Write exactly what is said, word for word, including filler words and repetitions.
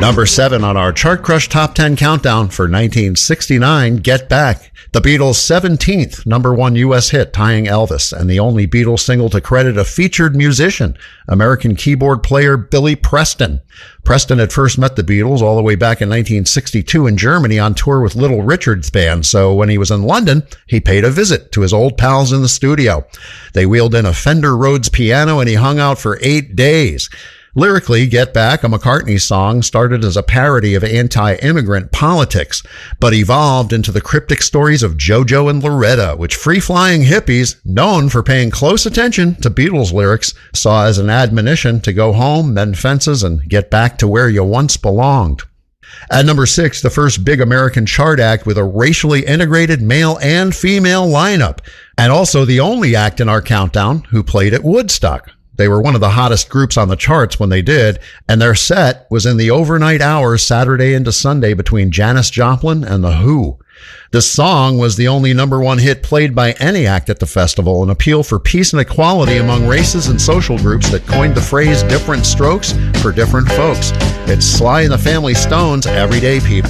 Number seven on our Chart Crush Top ten Countdown for nineteen sixty-nine, Get Back. The Beatles' seventeenth number one U S hit, tying Elvis, and the only Beatles single to credit a featured musician, American keyboard player Billy Preston. Preston had first met the Beatles all the way back in nineteen sixty-two in Germany on tour with Little Richard's band, so when he was in London, he paid a visit to his old pals in the studio. They wheeled in a Fender Rhodes piano and he hung out for eight days. Lyrically, Get Back, a McCartney song, started as a parody of anti-immigrant politics, but evolved into the cryptic stories of JoJo and Loretta, which free-flying hippies, known for paying close attention to Beatles lyrics, saw as an admonition to go home, mend fences, and get back to where you once belonged. At number six, the first big American chart act with a racially integrated male and female lineup, and also the only act in our countdown who played at Woodstock. They were one of the hottest groups on the charts when they did, and their set was in the overnight hours Saturday into Sunday between Janis Joplin and The Who. This song was the only number one hit played by any act at the festival, an appeal for peace and equality among races and social groups that coined the phrase different strokes for different folks. It's Sly and the Family Stone's Everyday People.